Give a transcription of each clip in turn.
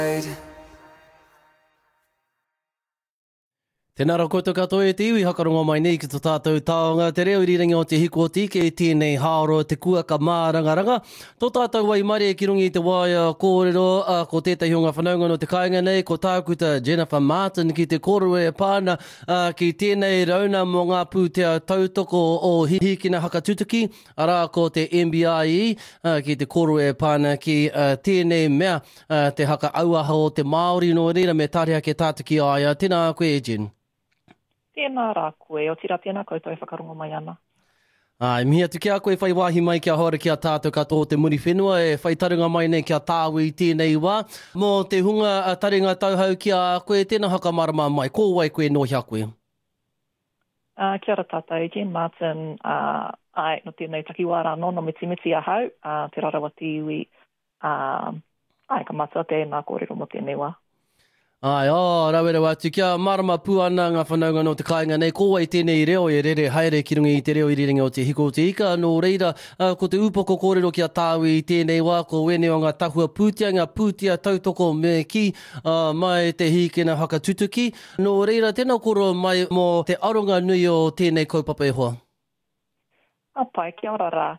Tēnā rā koutou katoa e te iwi hakarongo mai nei ki tō tātou taonga te reo irirangi o te hikoti ke tēnei hāro te kua ka mārangaranga. Tō tātou wai mare ki rungi i te waia kōrero ko tētahi o ngā whanaunga no te kāinga nei ko tākuta Jennifer Martin ki te kōrero e pāna ki tēnei rauna mō ngā pūtea tautoko o hihikina hakatutuki arā ko te MBIE ki te kōrero e pāna ki tēnei mea te haka auaha o te Māori no reira me tārea ke tātaki aia. Tēnā koe Jen. Tēnā rā koe, o tira tēnā koutou e whakarongo mai ana. Mihi atu kia koe whai wāhi mai kia hora kia tātou katoa te muri whenua e whai tarunga mai nei kia tāwi i tēnei wā. Mō te hunga taringa tauhau kia koe tēnā haka marama mai, ko wai koe no hia koe. Kia ora tātou, Jen Martin, no tēnei takiwara no miti ahau, te rarawa te iwi, ka matua tēnā kōrero mo tēnei wā. Rawerewa atu kia marama puana ngā whanaunga no te kāinga nei, ko wai tēnei reo e rere haere ki rungi i te reo i riringa o te hiko o te ika, no reira ko te upoko kōrero kia tāwi i tēnei wā, ko wene o ngā tahua pūtea, ngā pūtea tautoko me ki mai te hikina hakatutuki, no reira tēnā koro mai mō te aronga nui o tēnei kaupapa e hoa. Pai, kia ora rā.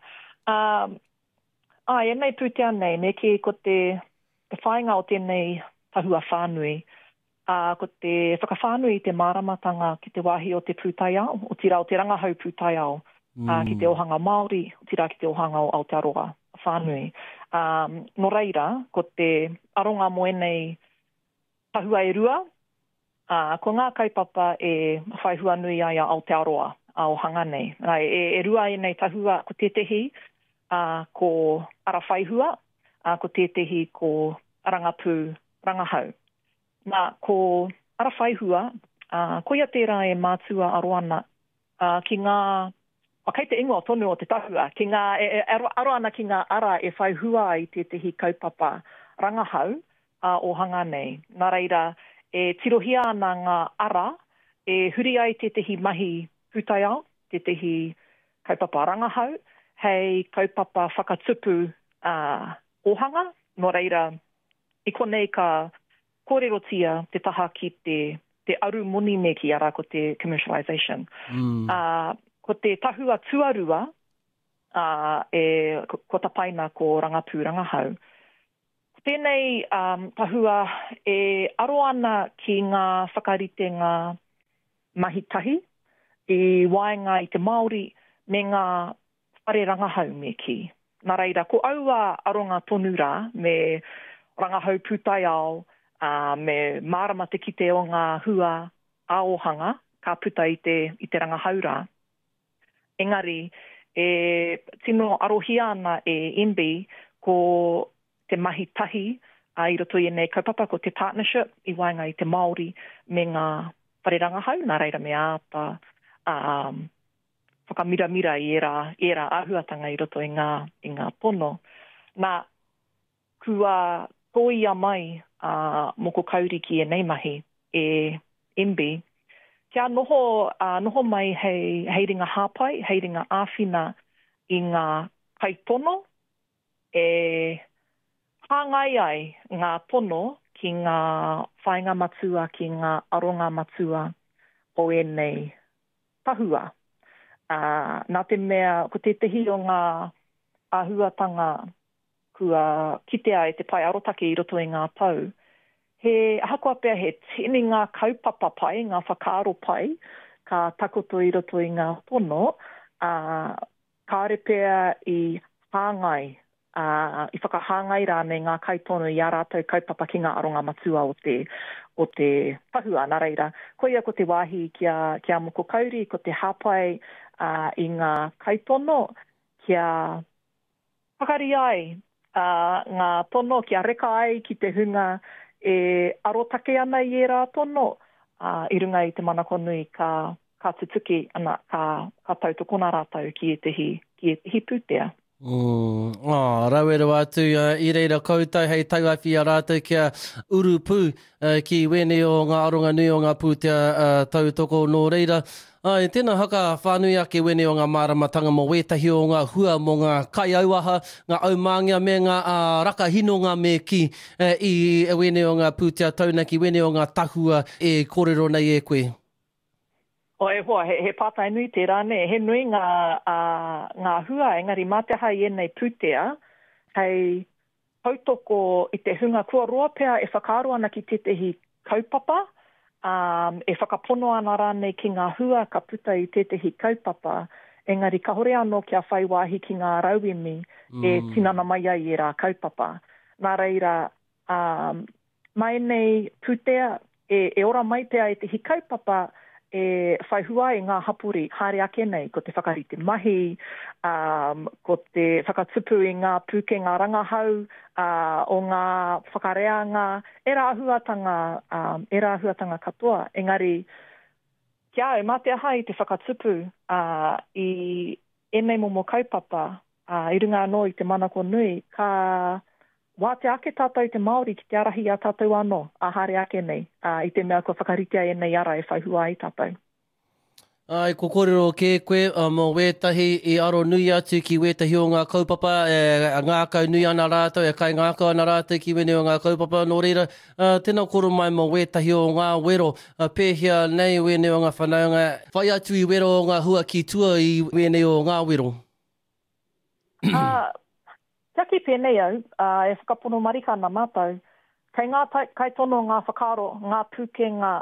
E nei pūtea nei, me ki ko te whainga o tēnei tahua whānui, ko te whakawhānui i te māramatanga ki te wāhi o te pūtaiao, o tira o te rangahau pūtaiao, ki te ohanga Māori, o tira ki te ohanga o Aotearoa whānui. No reira, ko te aronga moenei tahua e rua, ko ngā kaupapa e whaihua nui ai a Aotearoa, a ohanga nei. E rua e nei tahua ko tētehi, ko ara whaihua, ko tētehi ko arangapū rangahau. Nā, ko ara whaihua, ko ia tērā e mātua aroana ki ngā, kei te ingoa tonu o te tahua, ki ngā, aroana ki ngā ara e whaihua i tētehi kaupapa rangahau o hanga nei. Nā reira, e tirohia ana ngā ara, e huri ai tētehi mahi pūtaiao, tētehi kaupapa rangahau, hei kaupapa whakatupu ohanga, no reira, I konei ka kōrerotia te taha ki te aru moni me ki ara ko te commercialisation. Ko te tahua tuarua, ko tapaina ko rangapū rangahau. Tēnei tahua e aroana ki ngā whakarite ngā mahitahi, I waenga I te Māori me ngā whare rangahau me ki. Nā reira, ko aua aronga tonu rā me rangahau pūtaiao, me mārama te kite o ngā hua āohanga, ka puta I te rangahau rā. Engari, tino arohia ana e MB ko te mahi tahi, I roto I nei kaupapa ko te partnership, I waenga I te Māori me ngā whare rangahau, nā reira me āta, whakamira I era āhuatanga I roto I ngā pono. Nā, kua toia mai moko kauri ki e nei mahi e MB. Kia noho mai hei ringa hāpai, hei ringa āwhina I ngā kaitono, e hāngai ai ngā tono ki ngā whainga matua, ki ngā aronga matua o e nei tahua. Nā te mea, ko te tehi o ngā āhuatanga kua kitea e te pai arotake I roto I ngā tau. He ahakoa pia he tini ngā kaupapa pai, ngā whakaaro pai, ka takoto I roto I ngā tono, kāre pia I hāngai, I whakahāngai rāne ngā kaitono I a rātou kaupapa ki ngā aronga matua o te tahua, nā reira. Koia ko te wāhi kia moko kauri, ko te hāpai I ngā kaitono, kia whakari ai, ngā tono kia reka ai ki te hunga e arotake ana I rā tono, I runga I te manakonui ka tutuki ana ka tautokona rātau ki e tehi pūtea. Rauero atu I reira koutou hei tauawhia rātou kia urupu ki wene o ngā aronga nui o ngā pūtea tautoko nō reira. Tēnā haka whānui ake wene o ngā māramatanga mo wētahi o ngā hua mo ngā kai auaha, ngā aumāngia me ngā raka hinonga me ki I wene o ngā pūtea taunaki, wene o ngā tahua e kōrero nei e koe. O e hoa, he pātai nui te rāne, he nui ngā hua, engari mā te hai enei pūtea, hei tautoko I te hunga kua roa pea e whakaaro ana ki tetehi kaupapa, e whakapono ana rānei ki ngā hua ka puta I tetehi kaupapa, engari ka hore anō kia whai wāhi ki ngā rauimi e tinana mai ai e rā kaupapa. Nā reira, mai nei pūtea e ora mai pea e te hi kaupapa, e whai hua I ngā hapuri, haere ake nei, ko te whakarite mahi, ko te whakatupu I ngā pūke ngā rangahau, o ngā whakareanga, e rā huatanga katoa. Engari, kia au, mā te aha I te whakatupu I enei momo kaupapa, I runga anō I te manako nui, ka wā te ake tātou te Māori ki te arahi a tātou anō, a haere ake nei, I te mea ko whakaritea e nei ara e whai hua I tātou. Ai, ko kōrero ke koe, mo wētahi I aro nui atu ki wētahi o ngā kaupapa, ngā kau nui ana rātou, kai ngā kau ana rātou ki wene o ngā kaupapa, nō reira, tēnā koro mai mo wētahi o ngā wero, pēhia nei wene o ngā whanaunga, whai atu I wero o ngā hua ki tua I wene o ngā wero. Kia ki pēnei au, e whakapono marika ana mātou, kai tono ngā whakaro, ngā pūkenga,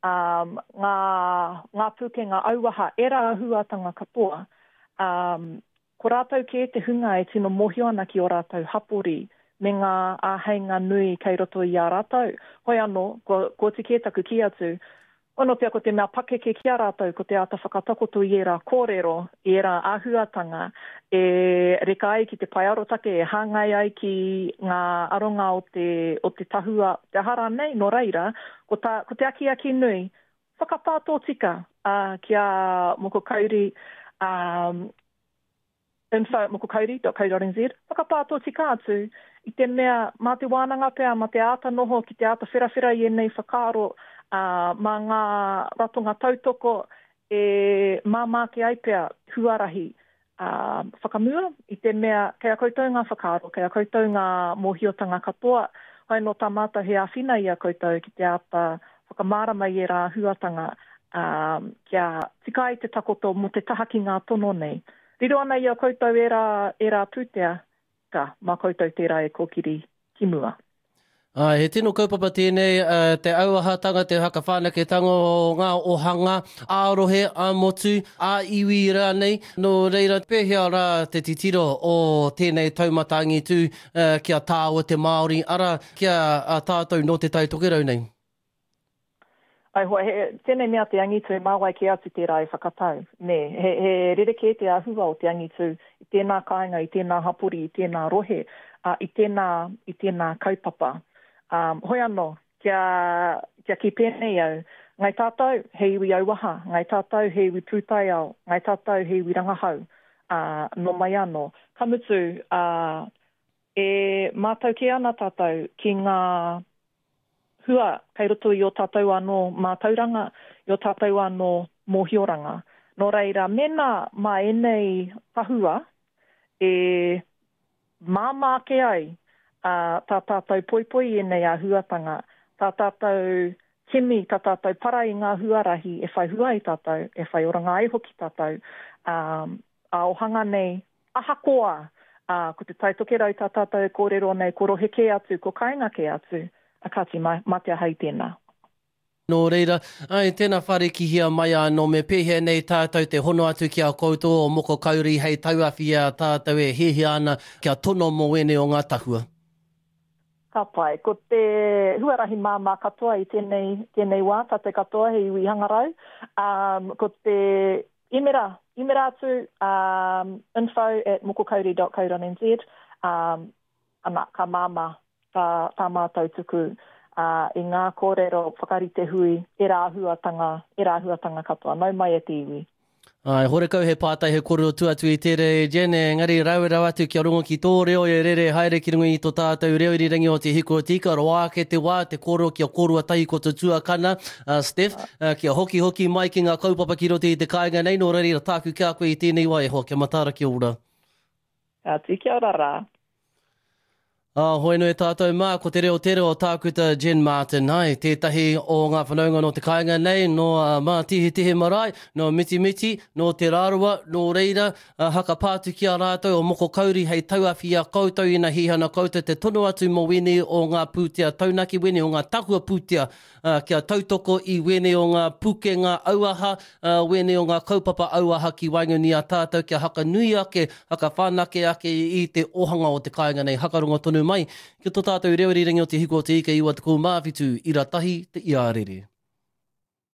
ngā pūkenga auaha, e rā huatanga katoa, ko rātou ki te hunga e tino mohio ana ki o rātou hapori, me ngā āheinga nui kei roto I a rātou. Hoi anō, ko te kētaku ki atu, ono pia ko te mea pakeke ki a rātou, ko te ata whakatakoto I rā kōrero, I rā āhuatanga, e reka ai ki te paiarotake, e hāngai ai ki ngā aronga o te tahua, te hara nei, no reira, ko te aki nui, whakapātō tika ki a moko kauri, info moko kauri.co.nz, whakapātō tika atu, I te mea mā te wānanga pea, mā te ata noho, ki te ata whirawhira I nei whakaro, mā ngā ratonga tautoko e māmāke ai pea huarahi whakamua I te mea kei a koutou ngā whakaaro, kei a koutou ngā mohiotanga katoa, hai no tamata he awhina I a koutou ki te ata whakamārama I rā huatanga kia tika I te takoto mo te taha ki ngā tono nei. Riro ana I a koutou e rā pūtea, ka mā koutou tērā e kōkiri ki mua. He tino kaupapa tēnei, te auahatanga, te hakawhanaketanga o ngā ohanga, ārohe, āmotu, āiwi rānei, no reira pēhea rā te titiro o tēnei taumatangi tū kia tāua te Māori, ara kia tātou no te tautokero nei. Ai hoa, tēnei mea te angitu e māwai ki atu tērā e whakatau. Ne, he rereke te ahua o te angitu I tēnā kāinga, I tēnā hapuri, I tēnā rohe, I tēnā kaupapa. Hoi anō, kia ki pēnei au, ngai tātou he iwi auaha, ngai tātou he iwi pūtai au, ngai tātou he iwi rangahau, no mai anō. Kamutu, e mātau ki ana tātou ki ngā hua, kei roto I o tātou anō mātauranga, I o tātou anō mohioranga. Nō reira, mena mā enei tahua, e māmāke ai, tā tātou poipoi e nei a huatanga, tā tātou kimi, tā tātou para I ngā huarahi, e whai hua I tātou, e whai oranga ai hoki tātou, a ohanga nei, ahakoa, ko te taitokera I tā tātou kōrero nei, ko roheke atu, ko kainga ke atu, a kati matea hai tēnā. Nō reira, tēnā whare ki hia mai anō me pēhea nei tātou te hono atu ki a koutou o moko kauri hei tauawhia tātou e hehea ana kia tono mo wene o ngā tahua. Ka pai, ko te huarahi māmā katoa I tēnei wā, tate katoa he iwi hangarau, ko te imera atu, info@mokokauri.co.nz, ana ka māmā tā mātou tuku I ngā kōrero whakarite hui, e rā huatanga katoa, nau mai e te iwi. Ai, hore kau he pātai he koro tuatu I tere Jen, engari rauera atu kia rongo ki tō reo e rere haere ki runga I tō tātou reo I rangi o te hiko o tika, roa ke te wā, te koro kia korua tahi ko te tuakana, Steph, kia hoki mai ki ngā kaupapa ki rote I te kāinga nei, nō rari ra tāku kia koe I tēnei wai ho, kia matara kia ora. Kia ora rā. Hoi no e tātou mā, ko te reo o tākuta Jen Martin, ai, tētahi o ngā whanaunga no te kāinga nei, no mā tihi marae, no miti, no te rārua, no reira, haka pātu ki a rātou o moko kauri hei tauawhi a koutou ina hihana koutou te tono atu mo wene o ngā pūtea taunaki, wene o ngā takua pūtea, kia tautoko I wene o ngā pukenga auaha, wene o ngā kaupapa auaha ki wainguni a tātou, kia haka nui ake, haka whanake ake I te ohanga o te kāinga nei, hakarongo tonu mai, ki tō tātou reo rirangi o te hiko o te ika iwa te kou māwhitu, I ratahi te iārere.